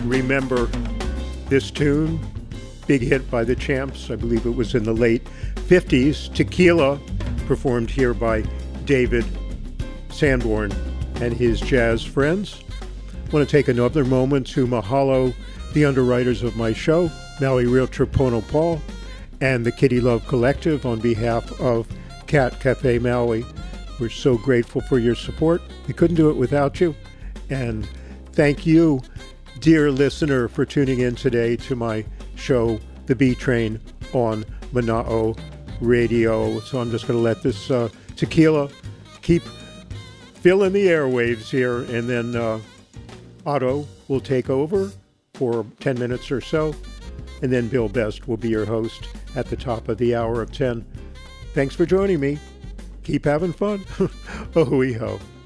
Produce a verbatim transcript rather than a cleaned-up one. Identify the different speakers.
Speaker 1: remember this tune, big hit by the Champs. I believe it was in the late fifties. Tequila, performed here by David Sanborn and his jazz friends. I want to take another moment to mahalo the underwriters of my show, Maui Realtor Pono Paul, and the Kitty Love Collective on behalf of Cat Cafe Maui. We're so grateful for your support. We couldn't do it without you. And thank you, dear listener, for tuning in today to my show, The B Train, on Mana'o Radio. So I'm just going to let this uh, tequila keep filling the airwaves here, and then uh, Otto will take over for ten minutes or so, and then Bill Best will be your host at the top of the hour of ten. Thanks for joining me. Keep having fun. Oh-hee-ho.